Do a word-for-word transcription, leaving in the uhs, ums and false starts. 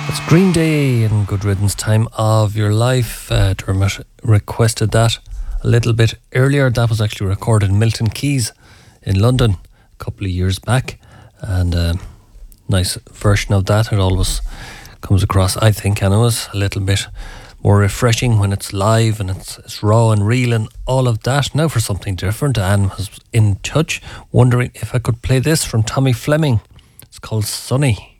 It's Green Day and Good Riddance, Time of Your Life. Uh, Dermot requested that a little bit earlier. That was actually recorded in Milton Keynes in London a couple of years back. And a uh, nice version of that. It always comes across, I think, anyways, a little bit more refreshing when it's live and it's, it's raw and real and all of that. Now for something different. Anne was in touch, wondering if I could play this from Tommy Fleming. It's called Sunny.